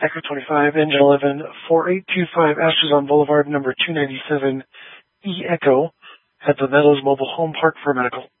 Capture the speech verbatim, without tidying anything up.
Echo twenty-five, engine eleven, four eight two five Astrazon Boulevard, number two ninety-seven, E Echo, at the Meadows Mobile Home Park for medical.